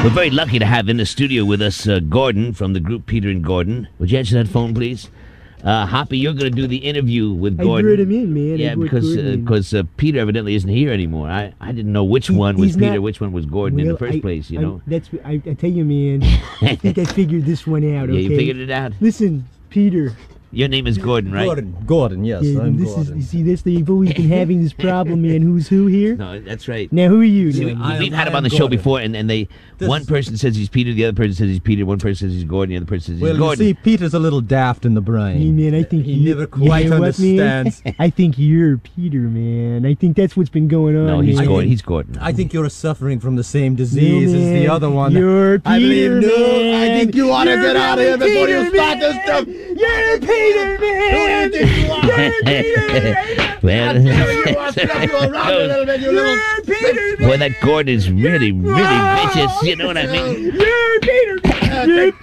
We're very lucky to have in the studio with us Gordon from the group Peter and Gordon. Would you answer that phone, please? Hoppy, you're going to do the interview with Gordon. I brought him in, man. Yeah, because Peter evidently isn't here anymore. I didn't know which one was Peter, which one was Gordon in the first place, you know? I tell you, man, I think I figured this one out, okay? Yeah, you figured it out? Listen, Peter. Your name is Gordon, right? Gordon, yes, yeah, I'm Gordon. You see this? They've always been having this problem, man. Who's who here? No, that's right. Now, who are you? See, we've had him on the show before, and one person says he's Peter, the other person says he's Peter, one person says he's Gordon, the other person says he's Gordon. Well, you see, Peter's a little daft in the brain. Hey, man, I think he never quite understands. I think you're Peter, man. I think that's what's been going on. No, he's Gordon. He's Gordon. I think you're suffering from the same disease as the other one. You're Peter, I believe, man. No, I think you ought to get out of here before you start this stuff. You're Peter, man. Well, boy, that Gordon is really, really vicious. You know what I mean? You're Peter.